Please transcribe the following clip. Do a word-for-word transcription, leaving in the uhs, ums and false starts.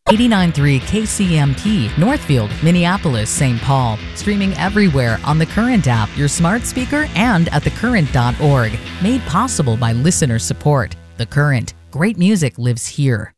eighty-nine point three K C M P, Northfield, Minneapolis, Saint Paul. Streaming everywhere on the Current app, your smart speaker, and at the current dot org. Made possible by listener support. The Current. Great music lives here.